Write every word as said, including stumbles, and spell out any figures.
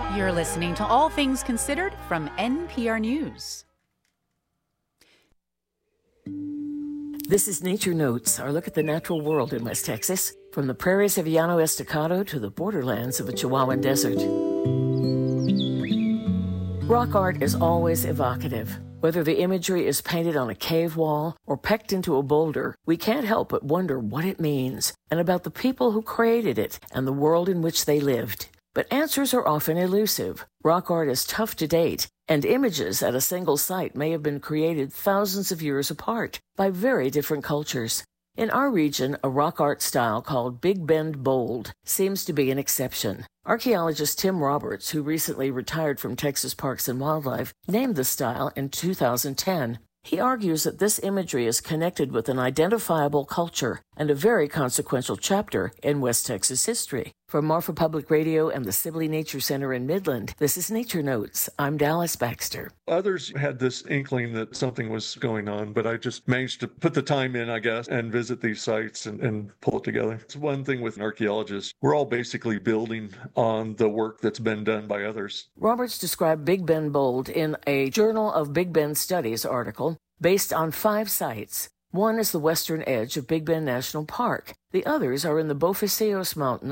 You're listening to All Things Considered from N P R News. This is Nature Notes, our look at the natural world in West Texas, from the prairies of Llano Estacado to the borderlands of the Chihuahuan Desert. Rock art is always evocative. Whether the imagery is painted on a cave wall or pecked into a boulder, we can't help but wonder what it means and about the people who created it and the world in which they lived. But answers are often elusive. Rock art is tough to date, and images at a single site may have been created thousands of years apart by very different cultures. In our region, a rock art style called Big Bend Bold seems to be an exception. Archaeologist Tim Roberts, who recently retired from Texas Parks and Wildlife, named the style in two thousand ten. He argues that this imagery is connected with an identifiable culture and a very consequential chapter in West Texas history. From Marfa Public Radio and the Sibley Nature Center in Midland, this is Nature Notes. I'm Dallas Baxter. Others had this inkling that something was going on, but I just managed to put the time in, I guess, and visit these sites and, and pull it together. It's one thing with archaeologists. We're all basically building on the work that's been done by others. Roberts described Big Bend Bold in a Journal of Big Bend Studies article based on five sites. One is the western edge of Big Bend National Park. The others are in the Boficillos Mountains